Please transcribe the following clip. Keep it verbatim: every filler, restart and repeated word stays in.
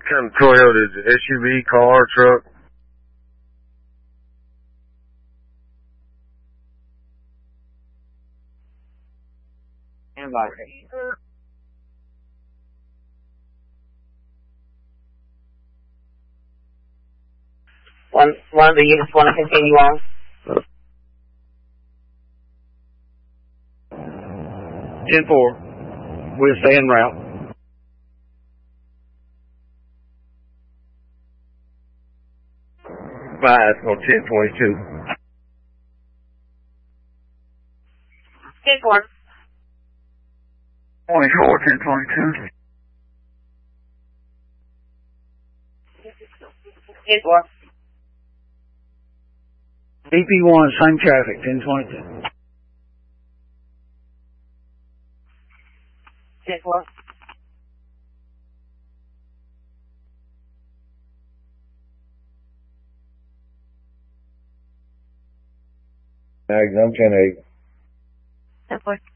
kind of Toyota is it? S U V, car, truck? Invite. One, one of the units want to continue on? ten four. We'll stay en route. Five on ten twenty-two. ten four. twenty-four, ten twenty-two. ten four. D P one, same traffic, ten twenty-two. ten four. I'm ten eight. ten four.